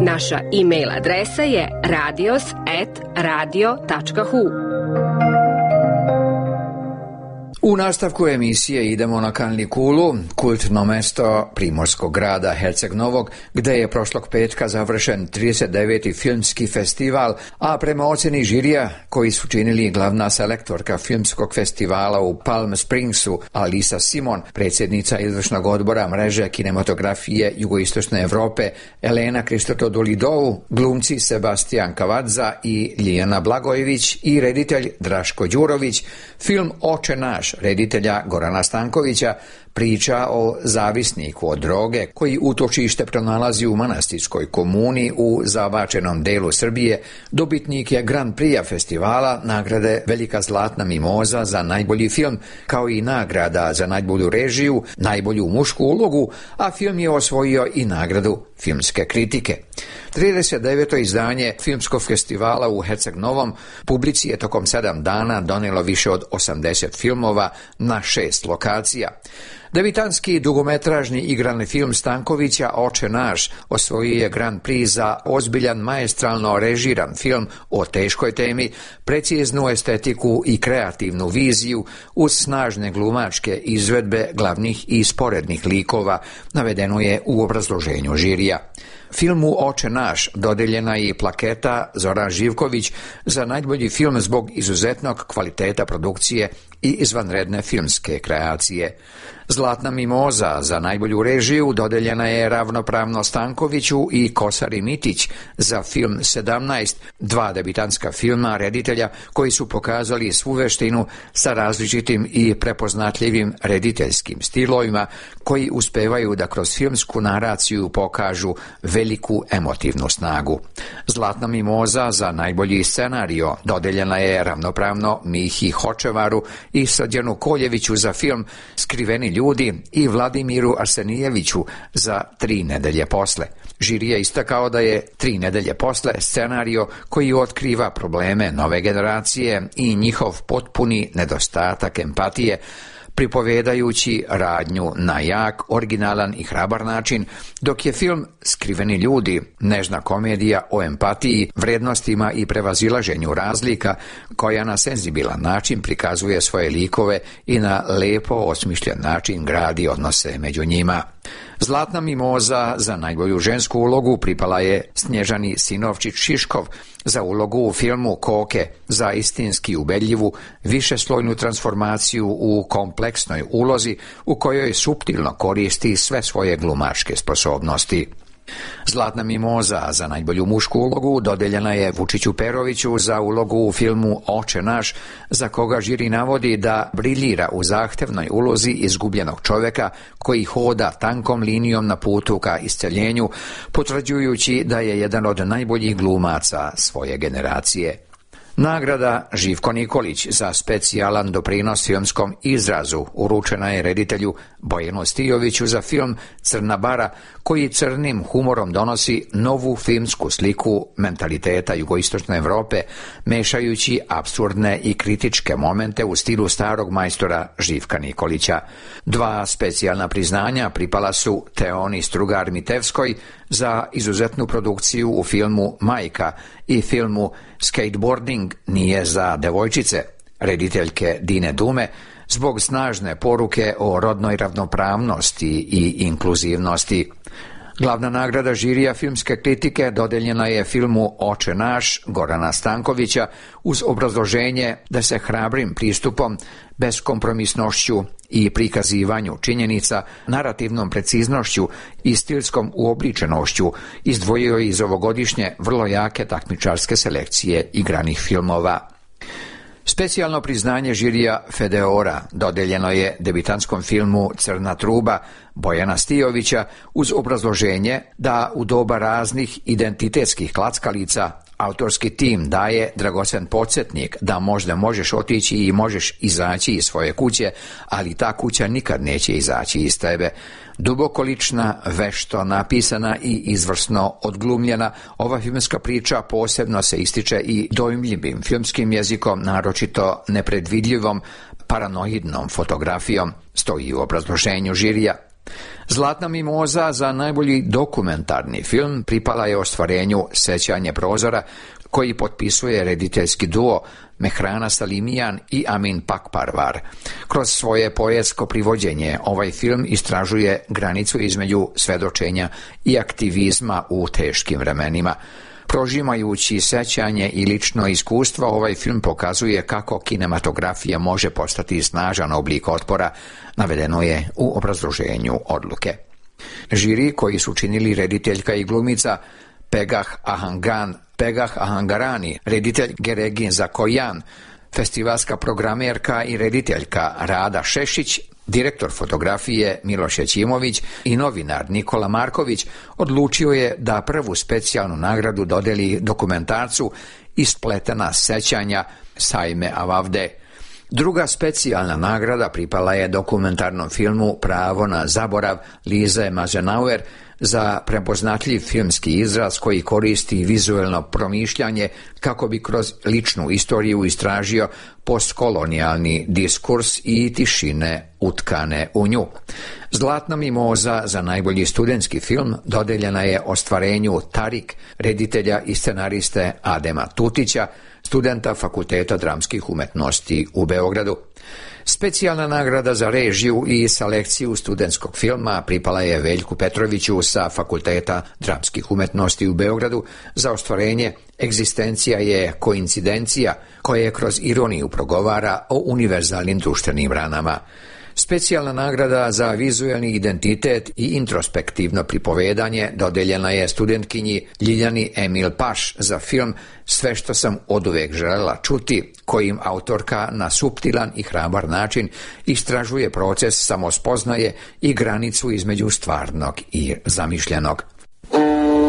Naša e-mail adresa je radios@radio.hu. U nastavku emisije idemo na Kanlikulu, kultno mesto primorskog grada Herceg Novog, gde je prošlog petka završen 39. filmski festival, a prema oceni žirija koji su činili glavna selektorka filmskog festivala u Palm Springsu, Alisa Simon, predsjednica izvršnog odbora mreže kinematografije Jugoistočne Evrope Elena Kristotodoulidovu, glumci Sebastian Kavadza i Lijana Blagojević i reditelj Draško Đurović, film Oče naš reditelja Gorana Stankovića priča o zavisniku od droge koji utočište pronalazi u manastirskoj komuni u zabačenom delu Srbije. Dobitnik je Grand Prix festivala, nagrade Velika zlatna mimoza za najbolji film, kao i nagrada za najbolju režiju, najbolju mušku ulogu, a film je osvojio i nagradu filmske kritike. 39. izdanje filmskog festivala u Herceg Novom publici je tokom 7 dana donijelo više od 80 filmova na 6 lokacija. Debitanski dugometražni igrani film Stankovića Oče naš osvojio je Grand Prix za ozbiljan maestralno režiran film o teškoj temi, preciznu estetiku i kreativnu viziju uz snažne glumačke izvedbe glavnih i sporednih likova, navedeno je u obrazloženju žirija. Filmu Oče naš dodeljena je i plaketa Zoran Živković za najbolji film zbog izuzetnog kvaliteta produkcije i izvanredne filmske kreacije. Zlatna mimoza za najbolju režiju dodeljena je ravnopravno Stankoviću i Kosari Mitić za film 17, dva debitanska filma reditelja koji su pokazali svu veštinu sa različitim i prepoznatljivim rediteljskim stilovima koji uspevaju da kroz filmsku naraciju pokažu veliku emotivnu snagu. Zlatna mimoza za najbolji scenario dodeljena je ravnopravno Mihi Hočevaru i Srđanu Koljeviću za film Skriveni ljudi i Vladimiru Arsenijeviću za 3 nedelje posle. Žiri je istakao da je 3 nedelje posle scenario koji otkriva probleme nove generacije i njihov potpuni nedostatak empatije, pripovedajući radnju na jak, originalan i hrabar način, dok je film Skriveni ljudi nežna komedija o empatiji, vrednostima i prevazilaženju razlika koja na senzibilan način prikazuje svoje likove i na lepo osmišljen način gradi odnose među njima. Zlatna mimoza za najbolju žensku ulogu pripala je Snježani Sinovčić-Šiškov za ulogu u filmu Koke, za istinski ubedljivu, višeslojnu transformaciju u kompleksnoj ulozi u kojoj suptilno koristi sve svoje glumačke sposobnosti. Zlatna mimoza za najbolju mušku ulogu dodeljena je Vučiću Peroviću za ulogu u filmu Oče naš, za koga žiri navodi da briljira u zahtevnoj ulozi izgubljenog čoveka koji hoda tankom linijom na putu ka isceljenju, potvrđujući da je jedan od najboljih glumaca svoje generacije. Nagrada Živko Nikolić za specijalan doprinos filmskom izrazu uručena je reditelju Bojanu Stijoviću za film Crna bara, koji crnim humorom donosi novu filmsku sliku mentaliteta Jugoistočne Evrope, mešajući apsurdne i kritičke momente u stilu starog majstora Živka Nikolića. 2 specijalna priznanja pripala su Teoni Strugar-Mitevskoj za izuzetnu produkciju u filmu Majka i filmu Skateboarding nije za devojčice rediteljke Dine Dume zbog snažne poruke o rodnoj ravnopravnosti i inkluzivnosti. Glavna nagrada žirija filmske kritike dodeljena je filmu Oče naš Gorana Stankovića uz obrazloženje da se hrabrim pristupom, beskompromisnošću i prikazivanju činjenica, narativnom preciznošću i stilskom uobličenošću izdvojio iz ovogodišnje vrlo jake takmičarske selekcije igranih filmova. Specijalno priznanje žirija Fedeora dodeljeno je debitanskom filmu Crna truba Bojana Stijovića uz obrazloženje da u doba raznih identitetskih klackalica autorski tim daje dragocen podsjetnik da možda možeš otići i možeš izaći iz svoje kuće, ali ta kuća nikad neće izaći iz tebe. Duboko lična, vešto napisana i izvrsno odglumljena, ova filmska priča posebno se ističe i dojmljivim filmskim jezikom, naročito nepredvidljivom, paranoidnom fotografijom, stoji u obrazloženju žirija. Zlatna mimoza za najbolji dokumentarni film pripala je ostvarenju Sećanje prozora, koji potpisuje rediteljski duo Mehrana Salimijan i Amin Pakparvar. Kroz svoje poetsko privođenje ovaj film istražuje granicu između svedočenja i aktivizma u teškim vremenima. Prožimajući sećanje i lično iskustvo, ovaj film pokazuje kako kinematografija može postati snažan oblik otpora, navedeno je u obrazloženju odluke. Žiri, koji su činili rediteljka i glumica Pegah Ahangarani, reditelj Geregin Zakojan, festivalska programerka i rediteljka Rada Šešić, direktor fotografije Miloš Jećimović i novinar Nikola Marković, odlučio je da prvu specijalnu nagradu dodeli dokumentarcu Ispletena sećanja Sajme Avavde. Druga specijalna nagrada pripala je dokumentarnom filmu Pravo na zaborav Lize Mazenauer za prepoznatljiv filmski izraz koji koristi vizuelno promišljanje kako bi kroz ličnu istoriju istražio postkolonijalni diskurs i tišine utkane u nju. Zlatna mimoza za najbolji studentski film dodeljena je ostvarenju Tarik, reditelja i scenariste Adema Tutića, studenta Fakulteta dramskih umetnosti u Beogradu. Specijalna nagrada za režiju i selekciju studentskog filma pripala je Veljku Petroviću sa Fakulteta dramskih umetnosti u Beogradu za ostvarenje Egzistencija je koincidencija, koje kroz ironiju progovara o univerzalnim društvenim ranama. Specijalna nagrada za vizuelni identitet i introspektivno pripovedanje dodeljena je studentkinji Ljiljani Emil Paš za film Sve što sam oduvek želela čuti, kojim autorka na suptilan i hrabar način istražuje proces samospoznaje i granicu između stvarnog i zamišljenog.